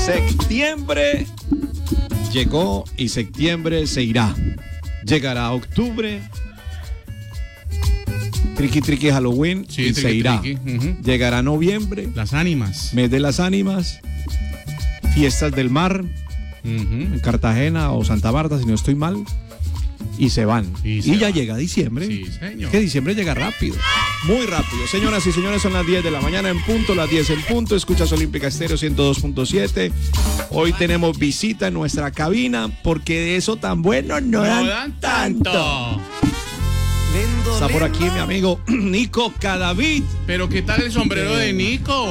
Septiembre llegó y septiembre se irá. Llegará octubre, triqui triqui Halloween, sí, y se irá. Llegará noviembre, las ánimas, mes de las ánimas, fiestas del mar, en Cartagena o Santa Marta, si no estoy mal, y se van. Y ya llega diciembre. Sí, señor. Que diciembre llega rápido, muy rápido. Señoras y señores, son las 10 de la mañana en punto, las 10 en punto. Escuchas Olímpica Estéreo 102.7. Hoy tenemos visita en nuestra cabina porque de eso tan bueno no dan tanto. Lindo, está por aquí mi amigo Nico Cadavid. Pero ¿qué tal el sombrero de Nico?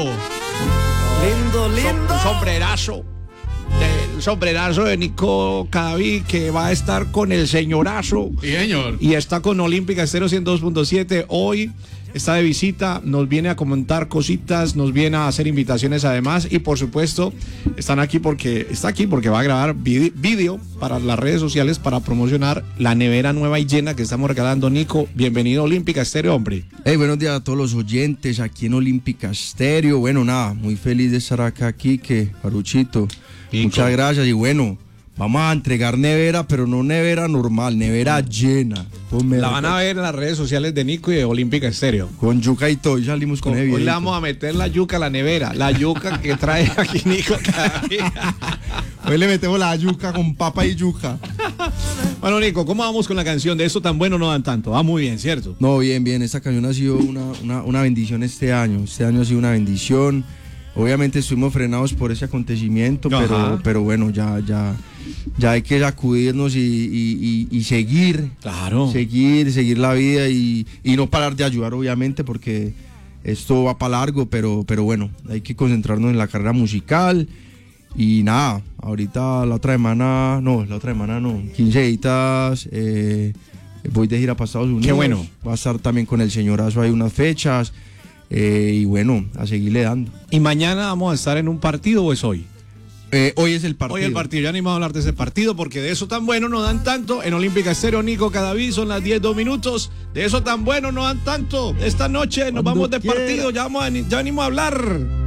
Lindo. Sombrerazo. El sombrerazo de Nico Cadavid, que va a estar con el señorazo. Sí, señor. Y está con Olímpica Estéreo 102.7. Hoy está de visita, nos viene a comentar cositas, nos viene a hacer invitaciones además. Y por supuesto, está aquí porque va a grabar vídeo para las redes sociales para promocionar la nevera nueva y llena que estamos regalando. Nico, bienvenido a Olímpica Estéreo, hombre. Hey, buenos días a todos los oyentes aquí en Olímpica Estéreo. Bueno, nada, muy feliz de estar acá, Quique, Paruchito. Nico. Muchas gracias y bueno, vamos a entregar nevera, pero no nevera normal, nevera llena. La van a ver en las redes sociales de Nico y de Olímpica Estéreo. Con yuca y todo, y salimos con hoy le vamos a meter la yuca a la nevera, la yuca que trae aquí Nico. Hoy le metemos la yuca con papa y yuca. Bueno, Nico, ¿cómo vamos con la canción de Eso Tan Bueno No Dan Tanto? Va muy bien, ¿cierto? No, bien, esta canción ha sido una bendición este año ha sido una bendición. Obviamente estuvimos frenados por ese acontecimiento, pero bueno, ya hay que sacudirnos y seguir. Claro. Seguir la vida y no parar de ayudar, obviamente, porque esto va para largo, pero bueno, hay que concentrarnos en la carrera musical. Y nada, ahorita la otra semana no, 15 días voy de gira para Estados Unidos. Qué bueno. Va a estar también con el señorazo, hay unas fechas. Y bueno, a seguirle dando. ¿Y mañana vamos a estar en un partido o es hoy? Hoy es el partido. Hoy el partido, ya ni vamos a hablar de ese partido porque de Eso Tan Bueno No Dan Tanto. En Olímpica Estéreo, Nico Cadavid, son las 10:02. De Eso Tan Bueno No Dan Tanto. Esta noche nos vamos de partido, ya venimos a hablar.